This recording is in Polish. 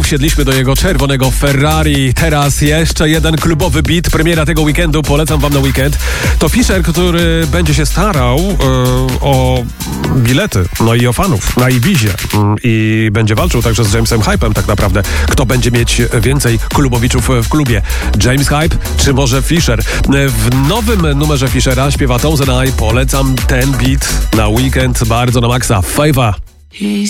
wsiedliśmy do jego czerwonego Ferrari. Teraz jeszcze jeden klubowy beat, premiera tego weekendu, polecam wam na weekend. To Fisher, który będzie się starał o bilety, no i o fanów na Ibizie. I będzie walczył także z Jamesem Hypem tak naprawdę. Kto będzie mieć więcej klubowiczów w klubie? James Hype czy może Fisher? W nowym numerze Fishera śpiewa Thousand Eye. Polecam ten beat na weekend bardzo na maksa. Favor.